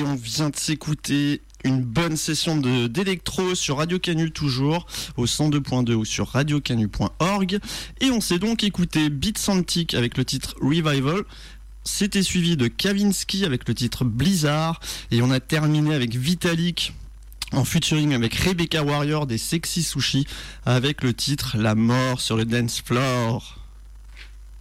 on vient de s'écouter une bonne session d'électro sur Radio Canu, toujours au 102.2 ou sur radiocanu.org. Et on s'est donc écouté Beats Antique avec le titre Revival. C'était suivi de Kavinsky avec le titre Blizzard. Et on a terminé avec Vitalik en featuring avec Rebecca Warrior des Sexy Sushi avec le titre La mort sur le dance floor.